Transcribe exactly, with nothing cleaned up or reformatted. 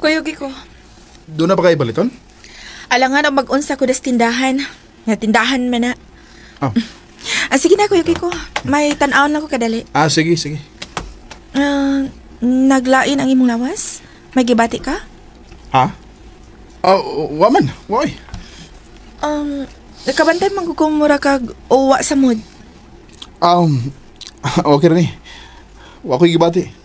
Kuya Yuki ko. Doon na ba kayo baliton? Alangan o mag-unsa ko das tindahan. Nga tindahan man na. Oh. Ah, sige na, Kuya Yuki ko. May tan-aon lang ko kadali. Ah, sige, sige. Ah, naglain ang imong lawas? May gibati ka? Ha? Oh, waman. Why? Um, nakabantay magkukumura kag uwa sa mood. Um, okay rin eh. Wa ko gibati.